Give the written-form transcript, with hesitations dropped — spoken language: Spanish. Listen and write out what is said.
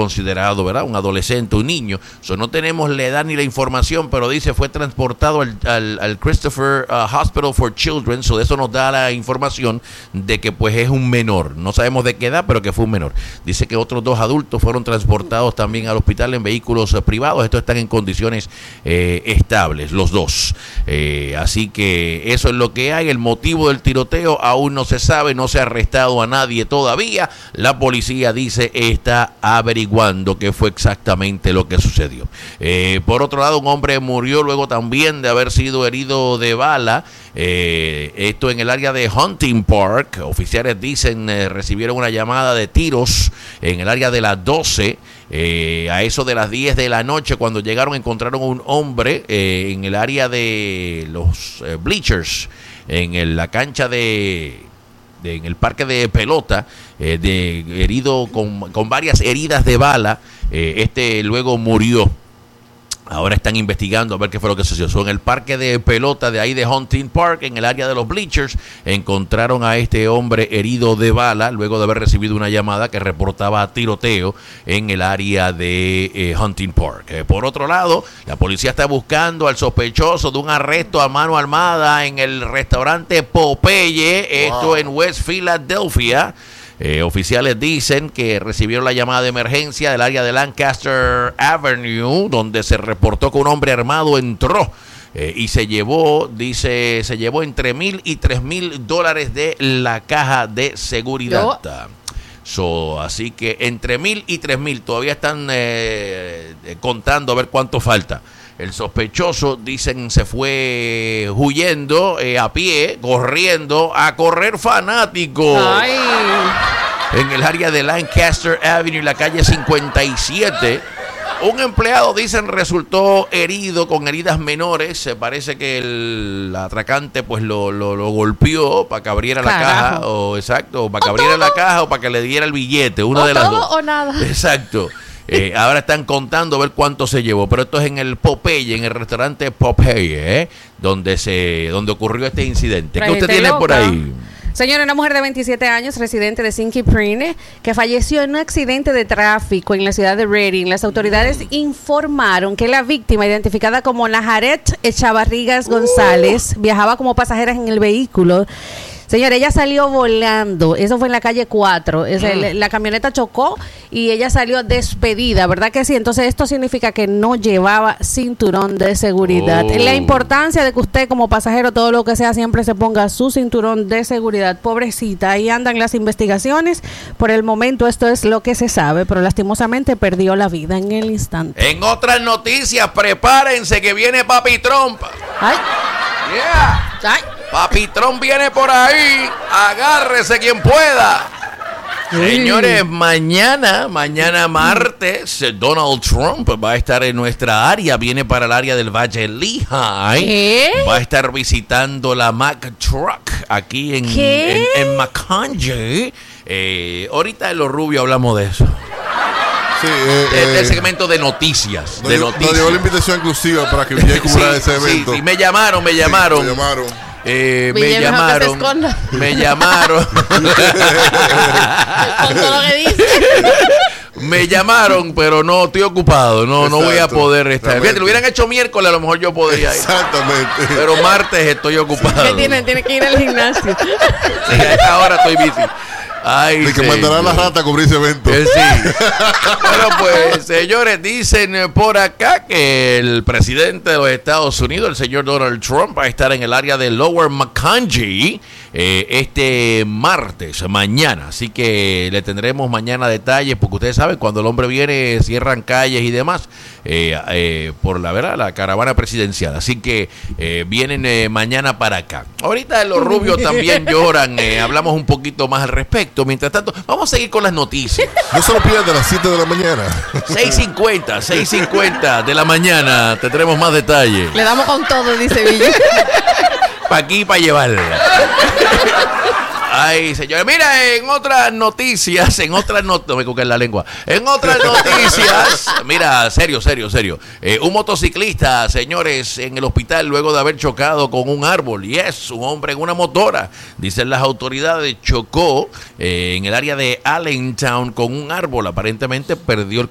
considerado, ¿verdad?, un adolescente, un niño. No tenemos la edad ni la información, pero dice fue transportado al Christopher Hospital for Children. De eso nos da la información de que pues es un menor. No sabemos de qué edad, pero que fue un menor. Dice que otros 2 adultos fueron transportados también al hospital en vehículos privados. Estos están en condiciones estables, los 2. Así que eso es lo que hay. El motivo del tiroteo aún no se sabe, no se ha arrestado a nadie todavía. La policía dice está averiguando qué fue exactamente lo que sucedió. Por otro lado, un hombre murió luego también de haber sido herido de bala. Esto en el área de Hunting Park. Oficiales dicen recibieron una llamada de tiros en el área de las 12. A eso de las 10 de la noche, cuando llegaron, encontraron un hombre en el área de los bleachers, en la cancha en el parque de pelota, herido con varias heridas de bala. Luego murió. Ahora están investigando a ver qué fue lo que sucedió. En el parque de pelota de ahí de Hunting Park, en el área de los bleachers, encontraron a este hombre herido de bala luego de haber recibido una llamada que reportaba tiroteo en el área de Hunting Park. Por otro lado, la policía está buscando al sospechoso de un arresto a mano armada en el restaurante Popeye, esto en West Philadelphia. Oficiales dicen que recibieron la llamada de emergencia del área de Lancaster Avenue, donde se reportó que un hombre armado entró y se llevó entre $1,000 y $3,000 de la caja de seguridad. Así que entre $1,000 y $3,000 todavía están contando a ver cuánto falta. El sospechoso, dicen, se fue huyendo a pie, corriendo, a correr fanático. ¡Ay! En el área de Lancaster Avenue, la calle 57. Un empleado, dicen, resultó herido con heridas menores. Parece que el atracante pues lo golpeó para que abriera la caja. Para que abriera la caja o para que le diera el billete. Una de las dos. O nada. Exacto. Ahora están contando a ver cuánto se llevó, pero esto es en el Popeye, en el restaurante Popeye, donde ocurrió este incidente. ¿Qué usted tiene por ahí? Señora, una mujer de 27 años, residente de Sinky Prine, que falleció en un accidente de tráfico en la ciudad de Reading. Las autoridades informaron que la víctima, identificada como Najaret Echavarrigas González, viajaba como pasajera en el vehículo. Señora, ella salió volando, eso fue en la calle 4, la camioneta chocó y ella salió despedida, ¿verdad que sí? Entonces esto significa que no llevaba cinturón de seguridad. La importancia de que usted como pasajero, todo lo que sea, siempre se ponga su cinturón de seguridad. Pobrecita, ahí andan las investigaciones. Por el momento esto es lo que se sabe, pero lastimosamente perdió la vida en el instante. En otras noticias, prepárense que viene Papi Trump. ¡Ay! ¡Yeah! ¡Ay! Papi Trump viene por ahí. Agárrese quien pueda. Señores, mañana martes, Donald Trump va a estar en nuestra área. Viene para el área del Valle Lehigh. Va a estar visitando la Mack Truck aquí en McConaughey. Ahorita en Lo Rubio hablamos de eso. Sí, el segmento de noticias. Nos llegó la invitación exclusiva para que viniera a cubrir ese evento. Sí, me llamaron. Me llamaron. Con todo lo que dice. Me llamaron, pero no estoy ocupado. No voy a poder estar. Fíjate, lo hubieran hecho miércoles, a lo mejor yo podría ir. Exactamente. Pero martes estoy ocupado. ¿Qué tiene que ir al gimnasio? Sí, a esta hora estoy busy. Ay, de que mandarán la rata a cubrir ese evento. Sí. Bueno, pues, señores, dicen por acá que el presidente de los Estados Unidos, el señor Donald Trump, va a estar en el área de Lower McConaughey este martes, mañana. Así que le tendremos mañana detalles, porque ustedes saben, cuando el hombre viene, cierran calles y demás, por la caravana presidencial. Así que vienen mañana para acá. Ahorita los rubios también lloran. Hablamos un poquito más al respecto. Mientras tanto, vamos a seguir con las noticias. No se lo pierdan a las 7 de la mañana. 6:50 de la mañana. Tendremos más detalles. Le damos con todo, dice Villa. para aquí, para llevarla. Ay, señores, mira, en otras noticias, no me cuque en la lengua. En otras noticias, mira, serio. Un motociclista, señores, en el hospital luego de haber chocado con un árbol. Un hombre en una motora. Dicen las autoridades, chocó en el área de Allentown con un árbol. Aparentemente perdió el